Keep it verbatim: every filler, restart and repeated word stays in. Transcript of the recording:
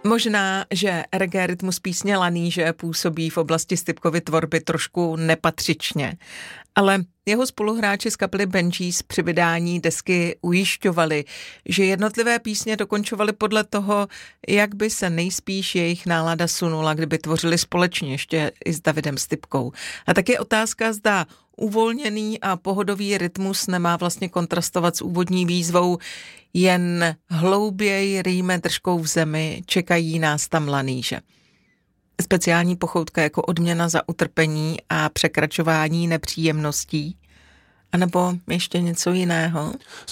Možná, že reggae rytmus písně Laníže působí v oblasti Stypkovy tvorby trošku nepatřičně, ale jeho spoluhráči z kapely Benjis při vydání desky ujišťovali, že jednotlivé písně dokončovali podle toho, jak by se nejspíš jejich nálada sunula, kdyby tvořili společně ještě i s Davidem Stypkou. A tak je otázka, zda uvolněný a pohodový rytmus nemá vlastně kontrastovat s úvodní výzvou jen hlouběji rýme držkou v zemi, čekají nás tam laníže. Speciální pochoutka jako odměna za utrpení a překračování nepříjemností, anebo ještě něco jiného?